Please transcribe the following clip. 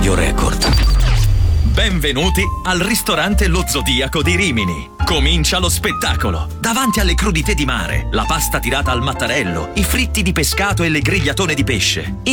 Radio Record. Benvenuti al ristorante Lo Zodiaco di Rimini. Comincia lo spettacolo. Davanti alle crudité di mare, la pasta tirata al mattarello, i fritti di pescato e le grigliatone di pesce.